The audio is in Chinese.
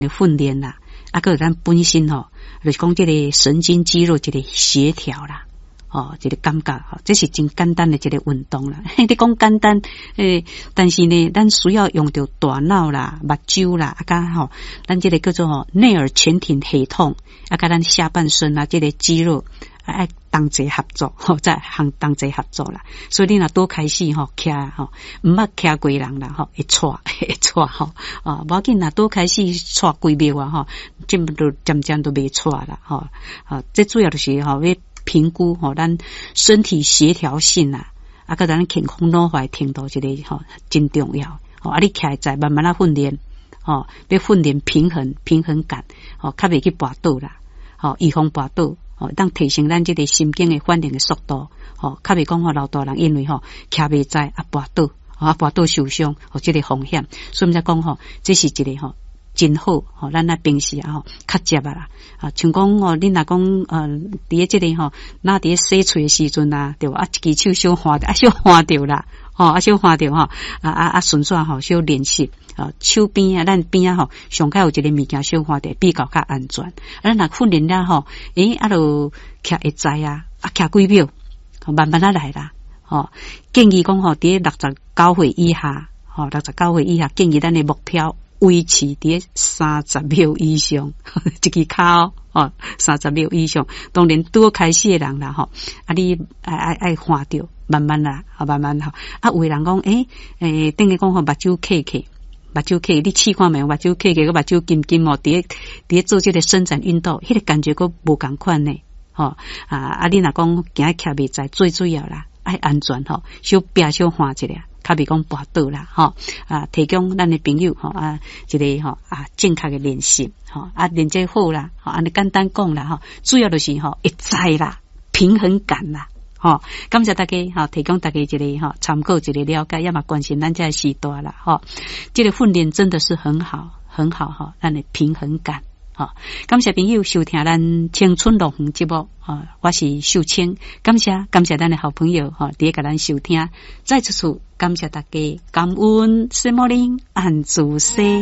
训练啦，个咱本身就是讲这个神经肌肉这个协调啦。这个感觉这是真简单的这个运动啦。你讲简单，但是呢，咱需要用到大脑啦、目睭啦，咱这个叫做内耳前庭系统，咱下半身这个肌肉爱同齐合作，再同齐合作啦。所以你若多开始徛唔捌徛过人啦，会错，无要紧啦，多开始错几秒渐渐都袂错啦，这主要就是要评估咱身体协调性啊，个咱健康老化程度这个真重要。你起来再慢慢训练，要训练平衡感，较袂去跋倒啦，预防跋倒，当提升咱这个心经的反应的速度，较袂讲老大人因为徛袂在跋倒受伤，这个风险，所以我们才讲这是一个真好，咱平时较接啦，像讲恁若讲伫这个那伫洗喙的时阵啊，对吧？一只手小换着啦，小换着顺续小练习，手边咱边上较有一个物件小换着比较安全。咱若训练了就徛会知啊，徛几秒，慢慢来啦，建议讲伫69岁以下，69岁以下建议咱的目标。维持伫30秒以上，一支骹30秒以上。当然拄开始的人啦，你爱换着，慢慢啦，慢慢有的人讲，等于讲目睭刻，你试看没？目睭刻个目睭金伫做这个伸展运动，迄个感觉佫无共款呢。你若讲行徛袂在，最主要啦，爱安全小拼小换一下。较袂讲跋倒啦，提供咱的朋友一个正确的练习，练这好啦，安尼简单讲啦，主要就是会知啦，平衡感啦，感谢大家提供大家一个参考，一个了解，也嘛关心咱这时代啦，这个训练真的是很好，咱的平衡感。感谢朋友收听咱青春乐园节目，我是秀清，感谢咱的好朋友伫甲咱收听，再次感谢大家，感恩圣母灵安主西。